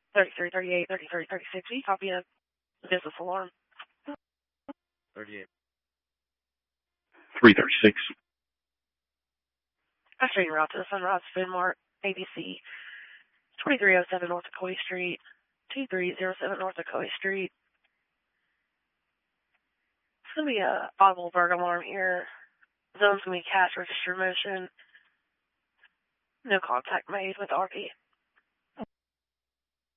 33, 38, 33, 36. Will you copy a business alarm? 38. 336. I'm showing route to the Sunrise Food Mart, ABC, 2307 North Ocoee Street, 2307 North Ocoee Street. It's going to be a audible burglar alarm here. Zone's going to be cash register motion. No contact made with RP.